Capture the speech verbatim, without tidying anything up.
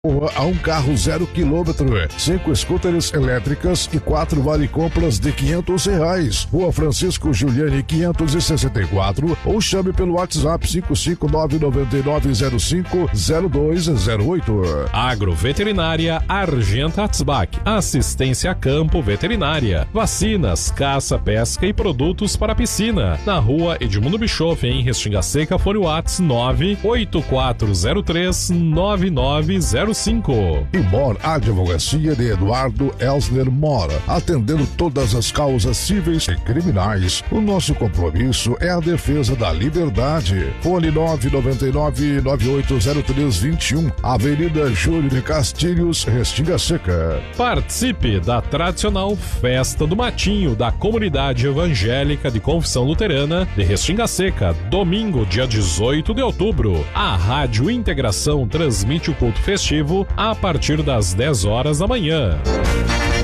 A um carro zero quilômetro, cinco scooters elétricas e quatro vale compras de quinhentos reais. Rua Francisco Giuliani quinhentos e sessenta e quatro ou chame pelo WhatsApp cinco cinco nove nove nove zero cinco zero dois zero oito. Agroveterinária Argenta Atzbach, assistência a campo veterinária, vacinas, caça, pesca e produtos para piscina. Na Rua Edmundo Bischoff, em Restinga Seca, fone WhatsApp nove oito quatro zero três nove nove zero cinco. E Mor Advocacia de Eduardo Elsner Mora, atendendo todas as causas cíveis e criminais. O nosso compromisso é a defesa da liberdade. Fone nove nove nove nove oito zero três dois um, Avenida Júlio de Castilhos, Restinga Seca. Participe da tradicional Festa do Matinho da Comunidade Evangélica de Confissão Luterana de Restinga Seca, domingo, dia dezoito de outubro. A Rádio Integração transmite o culto festivo a partir das dez horas da manhã.